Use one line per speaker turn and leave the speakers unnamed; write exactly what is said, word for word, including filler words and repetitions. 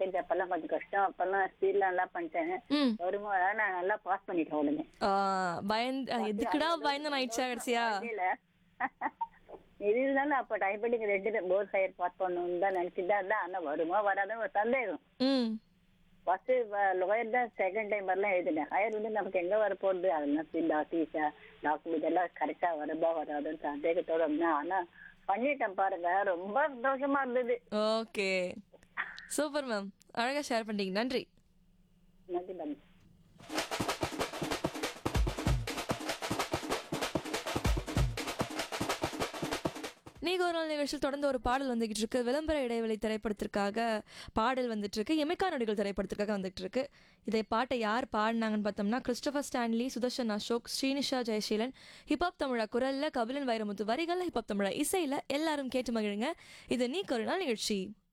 Second அப்பெல்லாம் கொஞ்சம் கஷ்டம். அப்பெல்லாம் ஸ்பீட்லாம் நல்லா பண்ணிட்டேன்.
ம்.
வருமோ நான் நல்லா பாஸ் பண்ணிட்டேன் உடனே.
ஆ, பயந்து எதுக்குடா பயந்து ஆயிடுச்சா கடைசியா?
இல்ல இது இருந்தாலும் அப்ப டைப்ரைட்டிங் ரெண்டு போர் ஹையர் பாஸ் பண்ணணும்னு தான் நினைச்சுட்டு தான் இருந்தேன். ஆனா வருமா வராதுன்னு ஒரு சந்தேகம்.
ம்.
ஃபர்ஸ்ட் லோயர் தான் செகண்ட் டைம் வரலாம் எழுதினேன். ஹையர் வந்து நமக்கு எங்க வர போகுது அதெல்லாம் ஸ்பீட் ஆஃபீஸா டாக்டர் இதெல்லாம் கரெக்டா வருதா வராதுன்னு சந்தேகத்தோட இருந்தேன். ஆனா பண்ணிட்டேன் பாருங்க, ரொம்ப சந்தோஷமா இருந்தது.
ஓகே, சூப்பர் மேம், அழகா ஷேர் பண்ணிட்டீங்க, நன்றி.
நன்றி மேம்.
நீங்க ஒரு நாள் நிகழ்ச்சியில் தொடர்ந்து ஒரு பாடல் வந்துகிட்டு இருக்கு. விளம்பர இடைவெளி திரைப்படத்திற்காக பாடல் வந்துட்டு இருக்கு. எமிகா நொடிகள் திரைப்படத்திற்காக வந்துட்டு இருக்கு. இதை பாட்டை யார் பாடினாங்கன்னு பார்த்தோம்னா Christopher Stanley, Sudarshan Ashok, Srinisha Jayaseelan. Hip hop தமிழா குரல்ல, கபிலன் வைரமுத்து வரிகள்ல, ஹிப்ஹாப் தமிழா இசையில. எல்லாரும் கேட்டு மகிழுங்க. இது நீ ஒரு நாள் நிகழ்ச்சி.